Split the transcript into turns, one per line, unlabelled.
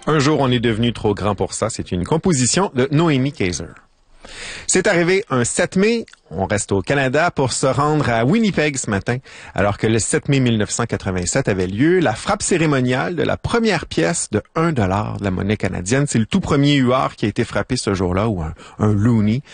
Un jour, on est devenu trop grand pour ça. C'est une composition de Noémie Kaiser. C'est arrivé un 7 mai, on reste au Canada pour se rendre à Winnipeg ce matin, alors que le 7 mai 1987 avait lieu la frappe cérémoniale de la première pièce de $1 de la monnaie canadienne. C'est le tout premier UR qui a été frappé ce jour-là, ou un loonie.